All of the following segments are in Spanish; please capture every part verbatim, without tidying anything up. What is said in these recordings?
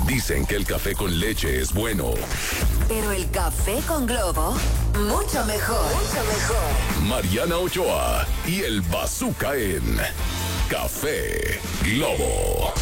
Dicen que el café con leche es bueno. Pero el café con Globo, mucho mejor. Mucho mejor. Mariana Ochoa y el Bazooka en Café Globo.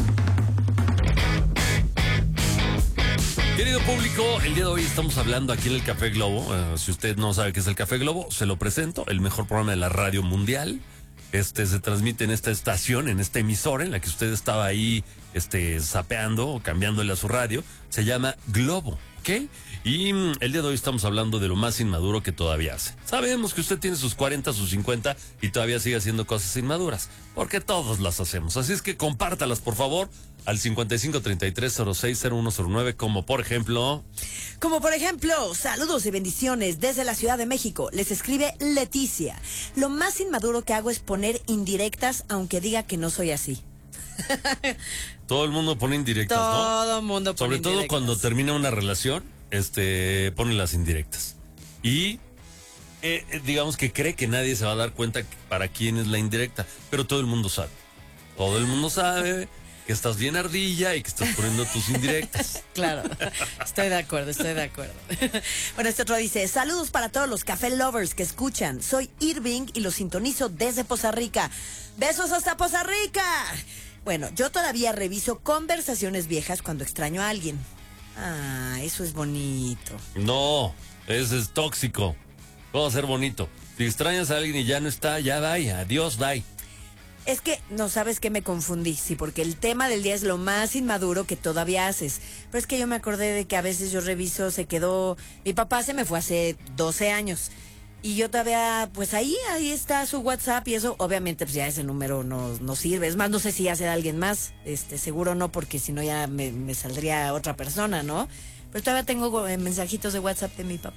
Querido público, el día de hoy estamos hablando aquí en el Café Globo. Uh, si usted no sabe qué es el Café Globo, se lo presento. El mejor programa de la radio mundial. Este se transmite en esta estación, en esta emisora en la que usted estaba ahí este, zapeando o cambiándole a su radio. Se llama Globo, ¿ok? Y mm, el día de hoy estamos hablando de lo más inmaduro que todavía hace. Sabemos que usted tiene sus cuarenta, sus cincuenta y todavía sigue haciendo cosas inmaduras, porque todos las hacemos. Así es que compártalas, por favor, al cincuenta y cinco treinta y tres cero seis cero uno cero nueve, como por ejemplo... Como por ejemplo, saludos y bendiciones desde la Ciudad de México. Les escribe Leticia. Lo más inmaduro que hago es poner indirectas, aunque diga que no soy así. Todo el mundo pone indirectas, ¿no? Todo el mundo pone Sobre indirectas. todo cuando termina una relación, este, pone las indirectas. Y eh, eh, digamos que cree que nadie se va a dar cuenta para quién es la indirecta, pero todo el mundo sabe. Todo el mundo sabe que estás bien ardilla y que estás poniendo tus indirectas. Claro, estoy de acuerdo, estoy de acuerdo. Bueno, este otro dice, saludos para todos los café lovers que escuchan. Soy Irving y los sintonizo desde Poza Rica. ¡Besos hasta Poza Rica! Bueno, yo todavía reviso conversaciones viejas cuando extraño a alguien. Ah, eso es bonito. No, eso es tóxico. Puede ser bonito. Si extrañas a alguien y ya no está, ya vaya, adiós, bye. Es que, no sabes que me confundí, sí, porque el tema del día es lo más inmaduro que todavía haces. Pero es que yo me acordé de que a veces yo reviso, se quedó... Mi papá se me fue hace doce años. Y yo todavía, pues ahí, ahí está su WhatsApp y eso, obviamente pues ya ese número no, no sirve. Es más, no sé si ya será alguien más, este, seguro no, porque si no ya me, me saldría otra persona, ¿no? Pero todavía tengo eh, mensajitos de WhatsApp de mi papá.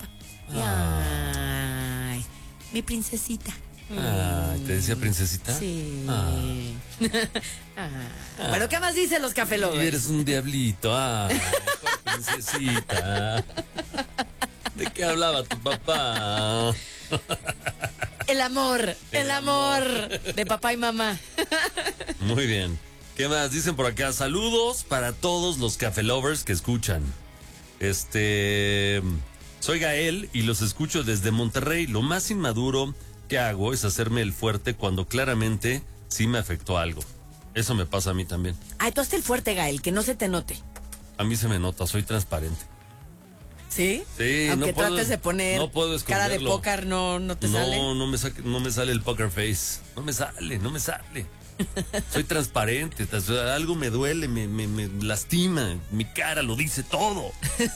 Ah. Ay, mi princesita. Ah, ¿te decía princesita? Sí. Ah. Ah. Bueno, ¿qué más dicen los café lovers? Y eres un diablito, ah, princesita. ¿De qué hablaba tu papá? El amor, el, El amor. amor de papá y mamá. Muy bien. ¿Qué más? Dicen por acá, saludos para todos los café lovers que escuchan. Este, soy Gael y los escucho desde Monterrey. Lo más inmaduro que hago es hacerme el fuerte cuando claramente sí me afectó algo. Eso me pasa a mí también. Ay, tú hazte el fuerte, Gael, que no se te note. A mí se me nota, soy transparente. ¿Sí? Sí, Aunque no puedo, trates de poner no puedo cara de esconderlo. póker, no, no te no, sale. No, me saque, no me sale el poker face. No me sale, no me sale. Soy transparente, algo me duele, me, me, me lastima, mi cara lo dice todo.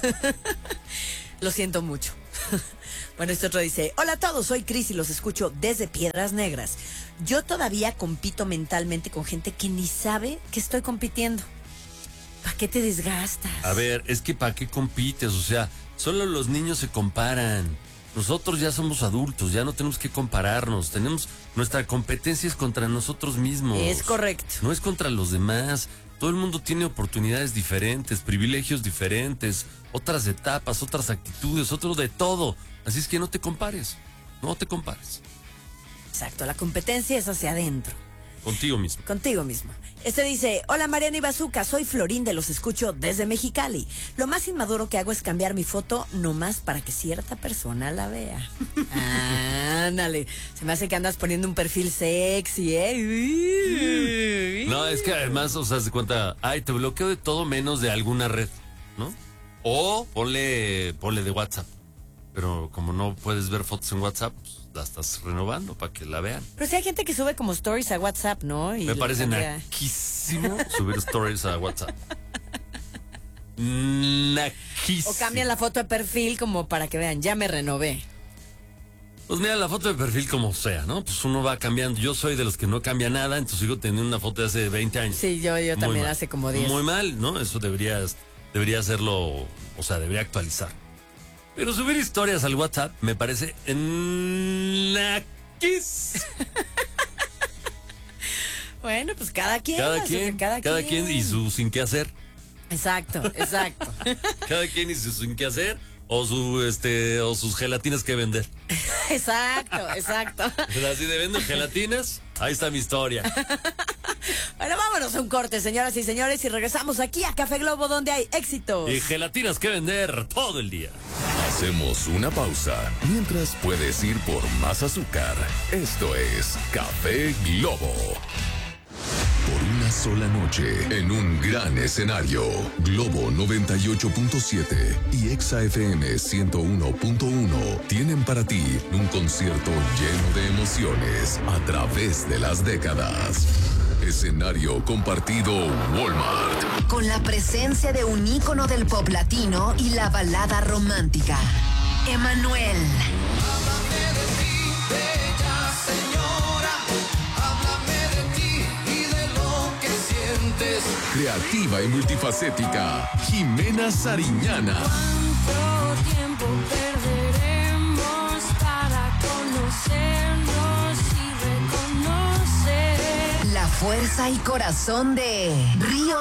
Lo siento mucho. Bueno, este otro dice, hola a todos, soy Cris y los escucho desde Piedras Negras. Yo todavía compito mentalmente con gente que ni sabe que estoy compitiendo. ¿Para qué te desgastas? A ver, es que ¿para qué compites? O sea, solo los niños se comparan. Nosotros ya somos adultos, ya no tenemos que compararnos. Tenemos, nuestra competencia es contra nosotros mismos. Es correcto. No es contra los demás. Todo el mundo tiene oportunidades diferentes, privilegios diferentes, otras etapas, otras actitudes, otro de todo. Así es que no te compares, no te compares. Exacto, la competencia es hacia adentro. Contigo mismo. Contigo mismo. Este dice, hola Mariana y Bazooka, soy Florín, los escucho desde Mexicali. Lo más inmaduro que hago es cambiar mi foto nomás para que cierta persona la vea. Ándale, se me hace que andas poniendo un perfil sexy, ¿eh? No, es que además, o sea, se cuenta, ay, te bloqueo de todo menos de alguna red, ¿no? O ponle, ponle de WhatsApp. Pero como no puedes ver fotos en WhatsApp, pues la estás renovando para que la vean. Pero si hay gente que sube como stories a WhatsApp, ¿no? Y me parece cambia... naquísimo subir stories a WhatsApp. Naquísimo. O cambian la foto de perfil como para que vean, ya me renové. Pues mira, la foto de perfil como sea, ¿no? Pues uno va cambiando. Yo soy de los que no cambia nada, entonces sigo teniendo una foto de hace veinte años. Sí, yo, yo también hace como diez. Muy mal, ¿no? Eso deberías, debería hacerlo, o sea, debería actualizar. Pero subir historias al WhatsApp me parece naquis. Bueno, pues cada quien. Cada quien, cada, cada quien. quien y su sin qué hacer. Exacto, exacto. Cada quien y su sin qué hacer o su este o sus gelatinas que vender. Exacto, exacto. Así de vendo gelatinas, ahí está mi historia. Bueno, vámonos a un corte, señoras y señores, y regresamos aquí a Café Globo, donde hay éxitos. Y gelatinas que vender todo el día. Hacemos una pausa mientras puedes ir por más azúcar. Esto es Café Globo. Por una sola noche, en un gran escenario, Globo noventa y ocho punto siete y Exa F M ciento uno punto uno tienen para ti un concierto lleno de emociones a través de las décadas. Escenario compartido Walmart. Con la presencia de un ícono del pop latino y la balada romántica, Emmanuel. Háblame de ti, bella señora. Háblame de ti y de lo que sientes. Creativa y multifacética, Jimena Sariñana. ¿Cuánto tiempo perderemos para conocernos y reconocer? La fuerza y corazón de Río